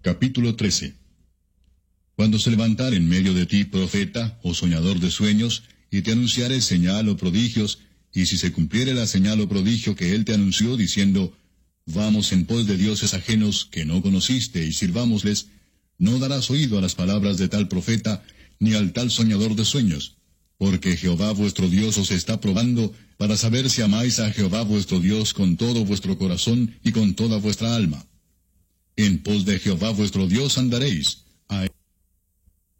Capítulo 13. Cuando se levantare en medio de ti profeta o soñador de sueños, y te anunciare señal o prodigios, y si se cumpliere la señal o prodigio que él te anunció, diciendo, vamos en pos de dioses ajenos que no conociste, y sirvámosles, no darás oído a las palabras de tal profeta, ni al tal soñador de sueños, porque Jehová vuestro Dios os está probando, para saber si amáis a Jehová vuestro Dios con todo vuestro corazón y con toda vuestra alma. En pos de Jehová vuestro Dios andaréis,